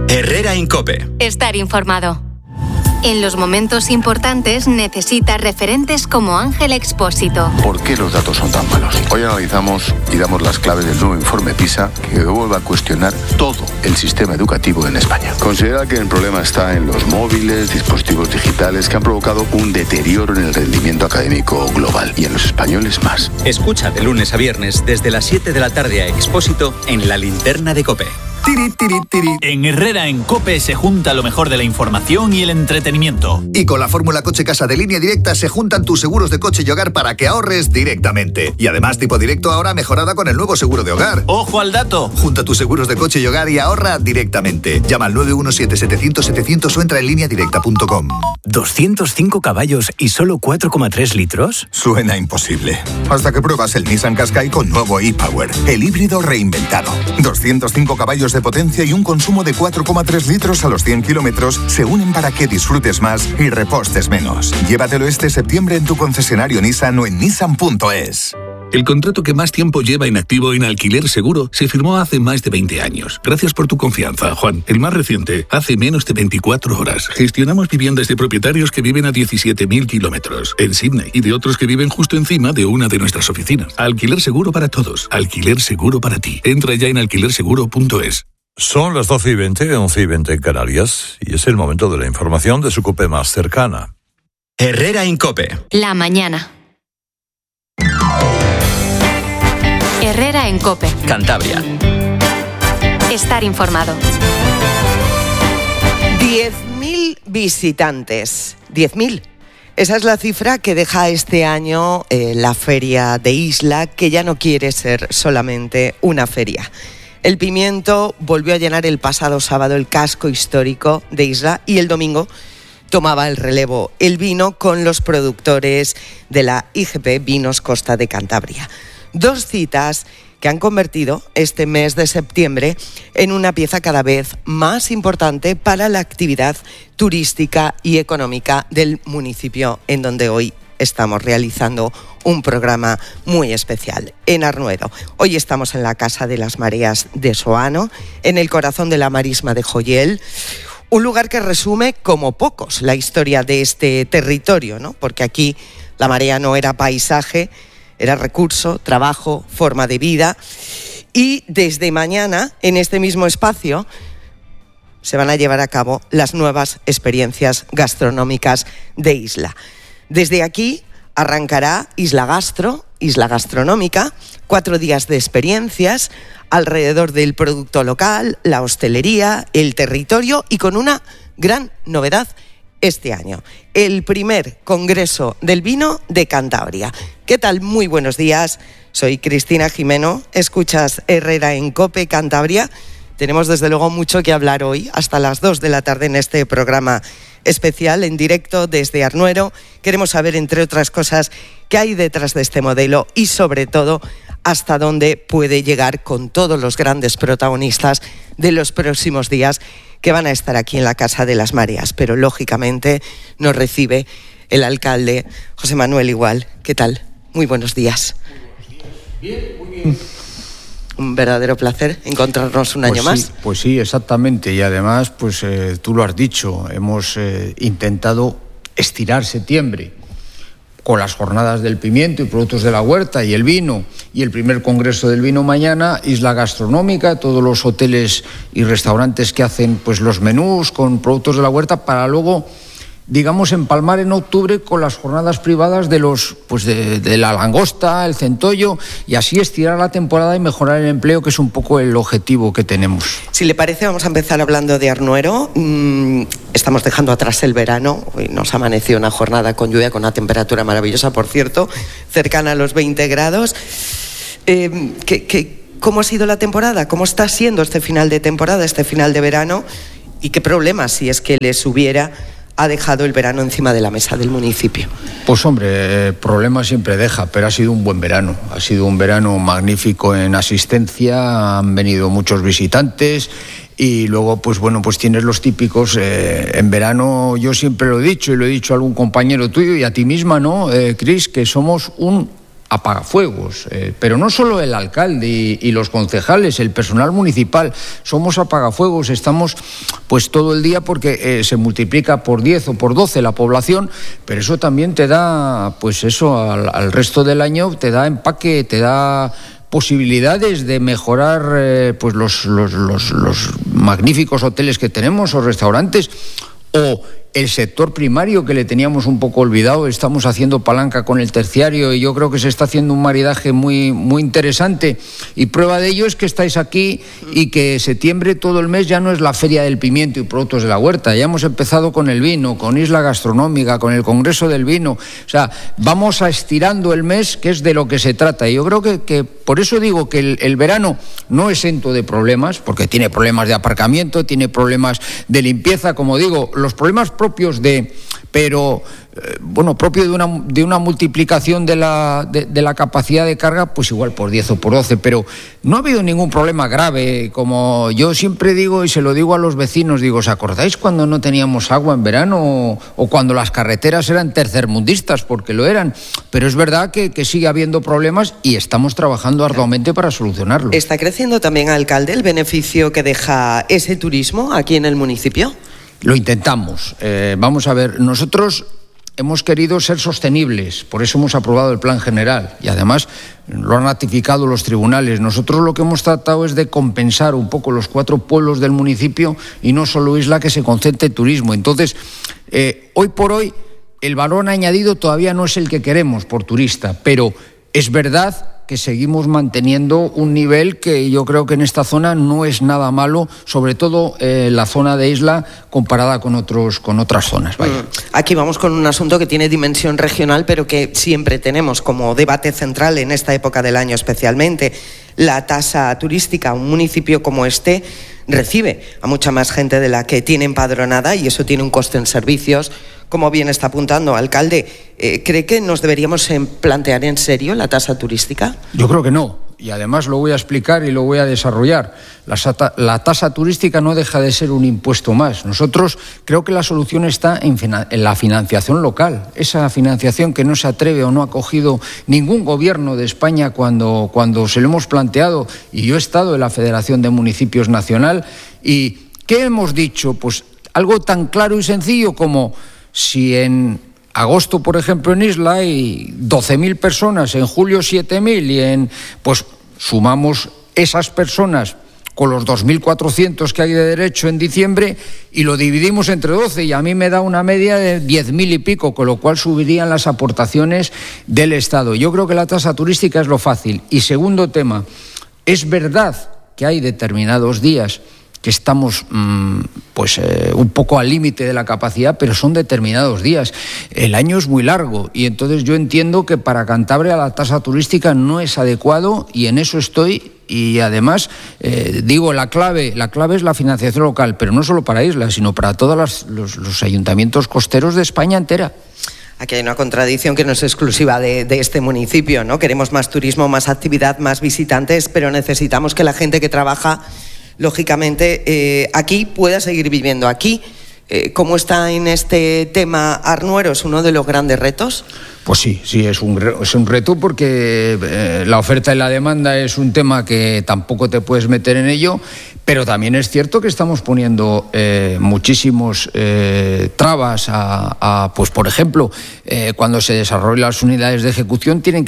Herrera en COPE. Estar informado. En los momentos importantes necesitas referentes como Ángel Expósito. ¿Por qué los datos son tan malos? Hoy analizamos y damos las claves del nuevo informe PISA que vuelve a cuestionar todo el sistema educativo en España. Considera que el problema está en los móviles, dispositivos digitales que han provocado un deterioro en el rendimiento académico global y en los españoles más. Escucha de lunes a viernes desde las 7 de la tarde a Expósito en La Linterna de COPE. Tiri, tiri, tiri. En Herrera en COPE se junta lo mejor de la información y el entretenimiento. Y con la fórmula Coche Casa de Línea Directa se juntan tus seguros de coche y hogar para que ahorres directamente. Y además tipo directo ahora mejorada con el nuevo seguro de hogar. ¡Ojo al dato! Junta tus seguros de coche y hogar y ahorra directamente. Llama al 917-700-700 o entra en lineadirecta.com. 205 caballos y solo 4,3 litros. Suena imposible. Hasta que pruebas el Nissan Qashqai con nuevo e-Power, el híbrido reinventado. 205 caballos de potencia y un consumo de 4,3 litros a los 100 kilómetros se unen para que disfrutes más y repostes menos. Llévatelo este septiembre en tu concesionario Nissan o en nissan.es. El contrato que más tiempo lleva inactivo en Alquiler Seguro se firmó hace más de 20 años. Gracias por tu confianza, Juan. El más reciente, hace menos de 24 horas. Gestionamos viviendas de propietarios que viven a 17.000 kilómetros en Sydney y de otros que viven justo encima de una de nuestras oficinas. Alquiler Seguro para todos. Alquiler Seguro para ti. Entra ya en alquilerseguro.es. Son las 12:20, 11:20 en Canarias, y es el momento de la información de su COPE más cercana. Herrera en COPE. La mañana. Herrera en COPE. Cantabria. Estar informado. 10.000 visitantes. 10.000. Esa es la cifra que deja este año la feria de Isla, que ya no quiere ser solamente una feria. El pimiento volvió a llenar el pasado sábado el casco histórico de Isla y el domingo tomaba el relevo el vino con los productores de la IGP Vinos Costa de Cantabria. 2 citas que han convertido este mes de septiembre en una pieza cada vez más importante para la actividad turística y económica del municipio en donde hoy estamos realizando un programa muy especial en Arnuedo. Hoy estamos en la Casa de las Mareas de Soano, en el corazón de la marisma de Joyel, un lugar que resume como pocos la historia de este territorio, ¿no? Porque aquí la marea no era paisaje, era recurso, trabajo, forma de vida. Y desde mañana, en este mismo espacio, se van a llevar a cabo las nuevas experiencias gastronómicas de Isla. Desde aquí arrancará Isla Gastro, Isla Gastronómica, 4 días de experiencias alrededor del producto local, la hostelería, el territorio y con una gran novedad este año, el primer Congreso del Vino de Cantabria. ¿Qué tal? Muy buenos días, soy Cristina Jimeno, escuchas Herrera en COPE Cantabria. Tenemos desde luego mucho que hablar hoy, hasta las 2 de la tarde en este programa especial en directo desde Arnuero. Queremos saber, entre otras cosas, qué hay detrás de este modelo y, sobre todo, hasta dónde puede llegar con todos los grandes protagonistas de los próximos días que van a estar aquí en la Casa de las Mareas. Pero, lógicamente, nos recibe el alcalde José Manuel Igual. ¿Qué tal? Muy buenos días. Bien, muy bien. Un verdadero placer encontrarnos un año más. Pues sí, exactamente. Y además, pues tú lo has dicho, hemos intentado estirar septiembre con las jornadas del pimiento y productos de la huerta y el vino, y el primer congreso del vino mañana, Isla Gastronómica, todos los hoteles y restaurantes que hacen pues los menús con productos de la huerta, para luego, digamos, empalmar en octubre con las jornadas privadas de los pues de la langosta, el centollo, y así estirar la temporada y mejorar el empleo, que es un poco el objetivo que tenemos. Si le parece, vamos a empezar hablando de Arnuero. Estamos dejando atrás el verano. Hoy nos amaneció una jornada con lluvia, con una temperatura maravillosa, por cierto, cercana a los 20 grados. ¿Cómo ha sido la temporada? ¿Cómo está siendo este final de temporada, este final de verano? ¿Y qué problemas, si es que les hubiera, ha dejado el verano encima de la mesa del municipio? Pues hombre, problemas siempre deja, pero ha sido un buen verano. Ha sido un verano magnífico en asistencia, han venido muchos visitantes y luego, pues bueno, pues tienes los típicos. En verano, yo siempre lo he dicho y lo he dicho a algún compañero tuyo y a ti misma, ¿no, Cris? Que somos un apagafuegos, pero no solo el alcalde y los concejales, el personal municipal, somos apagafuegos, estamos pues todo el día porque se multiplica por 10 o por 12 la población, pero eso también te da, pues eso al resto del año te da empaque, te da posibilidades de mejorar pues los magníficos hoteles que tenemos o restaurantes, o el sector primario que le teníamos un poco olvidado. Estamos haciendo palanca con el terciario y yo creo que se está haciendo un maridaje muy, muy interesante, y prueba de ello es que estáis aquí y que septiembre todo el mes ya no es la Feria del Pimiento y Productos de la Huerta, ya hemos empezado con el vino, con Isla Gastronómica, con el Congreso del Vino, o sea, vamos a estirando el mes, que es de lo que se trata. Y yo creo que por eso digo que el verano no es exento de problemas, porque tiene problemas de aparcamiento, tiene problemas de limpieza, como digo, los problemas propios propio de una multiplicación de la capacidad de carga, pues igual por 10 o por 12, pero no ha habido ningún problema grave. Como yo siempre digo y se lo digo a los vecinos, digo, ¿os acordáis cuando no teníamos agua en verano o cuando las carreteras eran tercermundistas? Porque lo eran, pero es verdad que sigue habiendo problemas y estamos trabajando arduamente para solucionarlo. ¿Está creciendo también, alcalde, el beneficio que deja ese turismo aquí en el municipio? Lo intentamos. Vamos a ver, nosotros hemos querido ser sostenibles, por eso hemos aprobado el Plan General y además lo han ratificado los tribunales. Nosotros lo que hemos tratado es de compensar un poco los 4 pueblos del municipio y no solo Isla, que se concentre en turismo. Entonces, hoy por hoy, el valor añadido todavía no es el que queremos por turista, pero es verdad que seguimos manteniendo un nivel que yo creo que en esta zona no es nada malo, sobre todo la zona de Isla comparada con otras zonas. Vaya. Aquí vamos con un asunto que tiene dimensión regional, pero que siempre tenemos como debate central en esta época del año especialmente. La tasa turística. Un municipio como este recibe a mucha más gente de la que tiene empadronada y eso tiene un coste en servicios, como bien está apuntando, alcalde. ¿Cree que nos deberíamos plantear en serio la tasa turística? Yo creo que no, y además lo voy a explicar y lo voy a desarrollar. La tasa turística no deja de ser un impuesto más. Nosotros creo que la solución está en la financiación local, esa financiación que no se atreve o no ha cogido ningún gobierno de España cuando se lo hemos planteado, y yo he estado en la Federación de Municipios Nacional. ¿Y qué hemos dicho? Pues algo tan claro y sencillo como: si en agosto, por ejemplo, en Isla hay 12.000 personas, en julio 7.000, pues sumamos esas personas con los 2.400 que hay de derecho en diciembre y lo dividimos entre 12, y a mí me da una media de 10.000 y pico, con lo cual subirían las aportaciones del Estado. Yo creo que la tasa turística es lo fácil. Y segundo tema, es verdad que hay determinados días que estamos un poco al límite de la capacidad, pero son determinados días. El año es muy largo y entonces yo entiendo que para Cantabria la tasa turística no es adecuado, y en eso estoy. Y además, digo, la clave es la financiación local, pero no solo para Isla, sino para todos los ayuntamientos costeros de España entera. Aquí hay una contradicción que no es exclusiva de este municipio, ¿no? Queremos más turismo, más actividad, más visitantes, pero necesitamos que la gente que trabaja, lógicamente, aquí pueda seguir viviendo aquí. ¿Cómo está en este tema Arnuero? ¿Es uno de los grandes retos? Pues sí, es un reto, porque la oferta y la demanda es un tema que tampoco te puedes meter en ello, pero también es cierto que estamos poniendo muchísimos trabas pues por ejemplo, cuando se desarrollan las unidades de ejecución tienen